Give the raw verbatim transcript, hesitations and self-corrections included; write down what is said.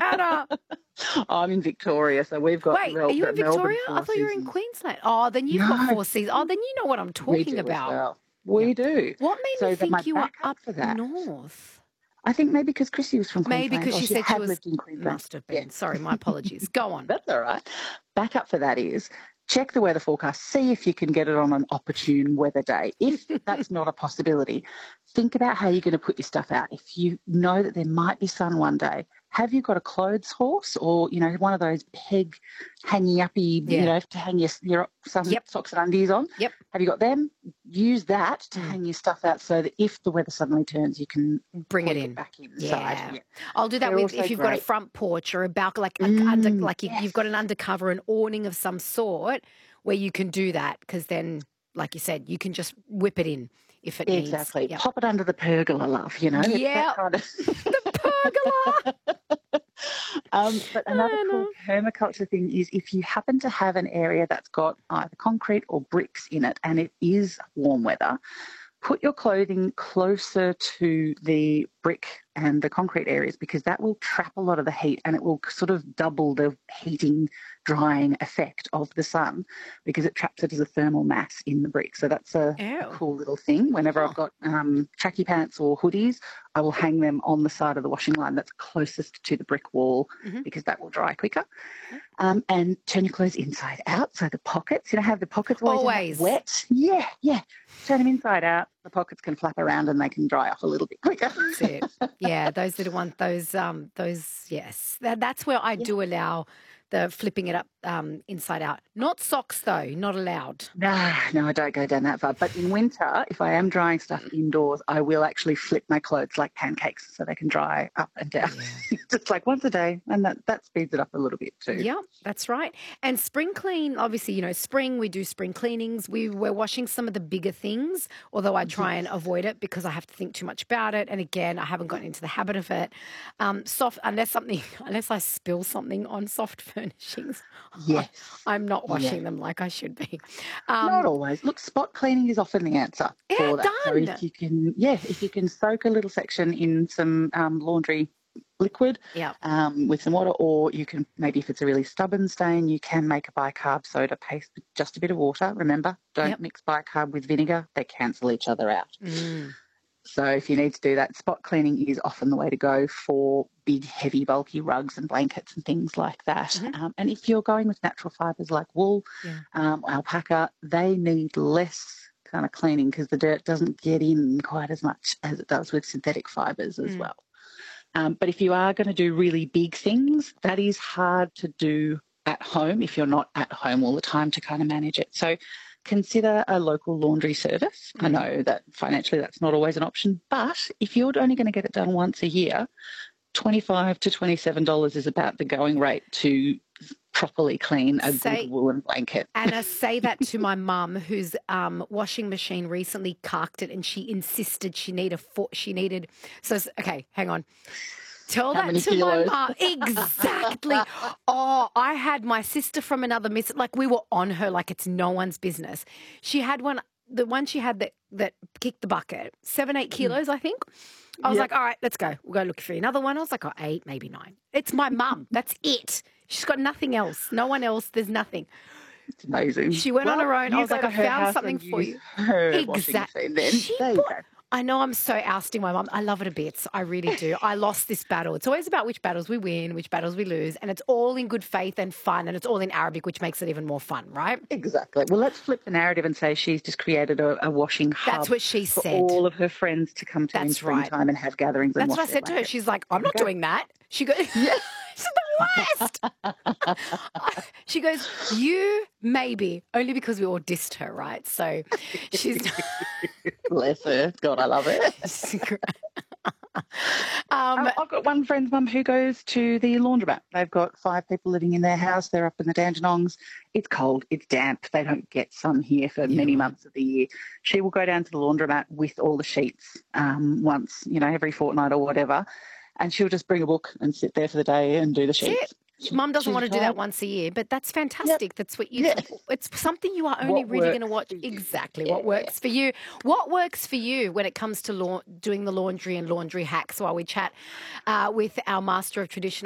matter? I'm in Victoria, so we've got Wait, Mel- are you the in Melbourne Victoria? I Four thought you were in Seasons. Queensland. Oh, then you've got No, four seasons. Oh, then you know what I'm we talking do as about. well. Yeah. We do. What made me So that my think you were backup up for that, north? I think maybe because Chrissy was from Maybe Queensland, because or she she said she had was, lived in Queensland. must have Yeah, been. Sorry, my apologies. Go on. that's all right. Backup for that is check the weather forecast, see if you can get it on an opportune weather day. If that's not a possibility, think about how you're going to put your stuff out. If you know that there might be sun one day, have you got a clothes horse or, you know, one of those peg hanging uppy, Yeah. you know, to hang your, your some Yep. socks and undies on? Yep. Have you got them? Use that to Mm. hang your stuff out so that if the weather suddenly turns, you can Bring it plonk in. back inside. Yeah. Yeah. I'll do that They're with also if you've got a great. front porch or a balcony, like a under, Mm, like you, you've got an yes. undercover, an awning of some sort where you can do that because then, like you said, you can just whip it in if it needs. Exactly. Yep. Pop it under the pergola, love, you know. It's Yeah. that kind of The pergola. um, but another I cool know. permaculture thing is if you happen to have an area that's got either concrete or bricks in it and it is warm weather, put your clothing closer to the brick and the concrete areas because that will trap a lot of the heat and it will sort of double the heating, drying effect of the sun because it traps it as a thermal mass in the brick. So that's a, a Ew. cool little thing. Whenever Huh. I've got um, tracky pants or hoodies, I will hang them on the side of the washing line that's closest to the brick wall Mhm. because that will dry quicker. Yep. Um, and turn your clothes inside out. So the pockets, you know, have the pockets always, Always. wet. Yeah, yeah. Turn them inside out. The pockets can flap around and they can dry off a little bit quicker. That's it. Yeah, those little ones, those, um, those, yes. That, that's where I Yeah. do allow the flipping it up um, inside out. Not socks, though, not allowed. No, no, I don't go down that far. But in winter, if I am drying stuff indoors, I will actually flip my clothes like pancakes so they can dry up and down. Yeah. Just like once a day. And that, that speeds it up a little bit too. Yeah, that's right. And spring clean, obviously, you know, spring, we do spring cleanings. We, we're washing some of the bigger things, although I try and avoid it because I have to think too much about it. And again, I haven't gotten into the habit of it. Um, soft, unless something, unless I spill something on soft furnishings, Yes. I'm not washing Yeah. them like I should be. Not Um, always. Look, spot cleaning is often the answer yeah, for that. So done. if you can, yeah, if you can soak a little section in some um, laundry liquid Yeah. um, with some water, or you can maybe if it's a really stubborn stain, you can make a bicarb soda paste with just a bit of water. Remember, don't Yep. mix bicarb with vinegar; they cancel each other out. Mm. So if you need to do that, spot cleaning is often the way to go for big, heavy, bulky rugs and blankets and things like that. Mhm. Um, and if you're going with natural fibres like wool, Yeah. um, alpaca, they need less kind of cleaning because the dirt doesn't get in quite as much as it does with synthetic fibres as Mm. well. Um, but if you are going to do really big things, that is hard to do at home if you're not at home all the time to kind of manage it. So consider a local laundry service. I Mm. know that financially that's not always an option, but if you're only going to get it done once a year, twenty-five to twenty-seven dollars is about the going rate to properly clean a Say, good woolen blanket. Anna, say that to my mum, whose um, washing machine recently carked it, and she insisted she needed a four, she needed. So okay, hang on. Tell How that many to kilos? my mum. Exactly. Oh, I had my sister from another miss. Like we were on her, like it's no one's business. She had one. The one she had that that kicked the bucket, seven, eight kilos, I think. I was Yep. like, all right, let's go. We'll go look for another one. I was like, oh, eight, maybe nine. It's my mum. That's it. She's got nothing else. No one else. There's nothing. It's amazing. She went on Well, her own. I you was go like, to I her found house something and for use you. her washing Exactly. machine then. She There you bought, go. I know I'm so ousting my mum. I love her to bits. I really do. I lost this battle. It's always about which battles we win, which battles we lose, and it's all in good faith and fun, and it's all in Arabic, which makes it even more fun, right? Exactly. Well, let's flip the narrative and say she's just created a, a washing That's hub what she for said. all of her friends to come to in That's right. springtime and have gatherings and That's wash what I their said to her. blankets. She's like, I'm There not you go. doing that. She goes, Yeah. she's the worst. She goes, you maybe, only because we all dissed her, right? So she's Bless her. God, I love it. she's great. um, Um, I've got one friend's mum who goes to the laundromat. They've got five people living in their house. They're up in the Dandenongs. It's cold. It's damp. They don't get sun here for Yeah, many right. months of the year. She will go down to the laundromat with all the sheets um, once, you know, every fortnight or whatever. And she'll just bring a book and sit there for the day and do the That's sheets. it. She- Mum doesn't she's want to do that retired. once a year, but that's Yep. fantastic. That's what you. Yeah. It's something you are only What really going to works watch. for you? Exactly Yeah. what works for you. What works for you when it comes to law, doing the laundry and laundry hacks? While we chat uh, with our master of traditional.